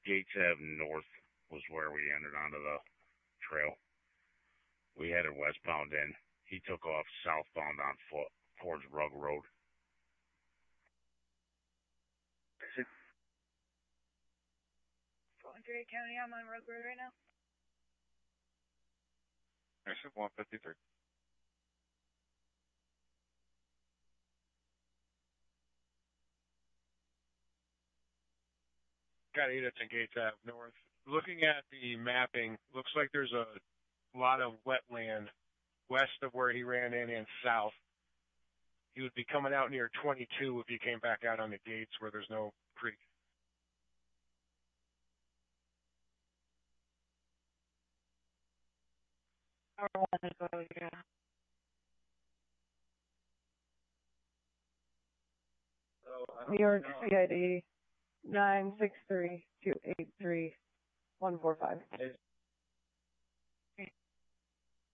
Gates Ave North was where we entered onto the trail. We headed westbound in. He took off southbound on foot towards Rug Road. Drake County, I'm on Rug Road right now. There's 153. Got Edison Gates Ave North. Looking at the mapping, looks like there's a lot of wetland west of where he ran in and south. He would be coming out near 22 if he came back out on the gates where there's no creek. New York CID 963-283-145.